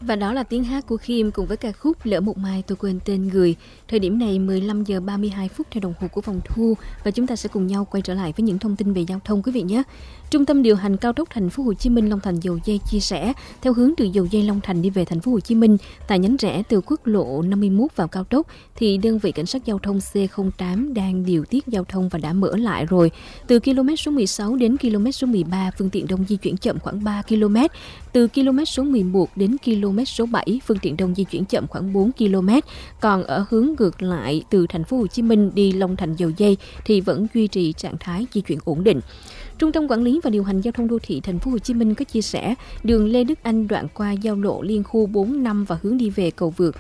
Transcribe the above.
Và đó là tiếng hát của Khiêm cùng với ca khúc Lỡ một mai tôi quên tên người. Thời điểm này 15 giờ 32 phút theo đồng hồ của phòng thu, và chúng ta sẽ cùng nhau quay trở lại với những thông tin về giao thông quý vị nhé. Trung tâm điều hành cao tốc Thành phố Hồ Chí Minh Long Thành Dầu Giây chia sẻ, theo hướng từ Dầu Giây Long Thành đi về Thành phố Hồ Chí Minh tại nhánh rẽ từ quốc lộ 51 vào cao tốc thì đơn vị cảnh sát giao thông C08 đang điều tiết giao thông và đã mở lại rồi. Từ km số 16 đến km số 13 phương tiện đông di chuyển chậm khoảng 3 km. Từ km số 11 đến km số 7 phương tiện đông di chuyển chậm khoảng 4 km. Còn ở hướng ngược lại từ Thành phố Hồ Chí Minh đi Long Thành Dầu Giây thì vẫn duy trì trạng thái di chuyển ổn định. Trung tâm Quản lý và Điều hành Giao thông Đô thị Thành phố Hồ Chí Minh có chia sẻ, đường Lê Đức Anh đoạn qua giao lộ liên khu 45 và hướng đi về cầu vượt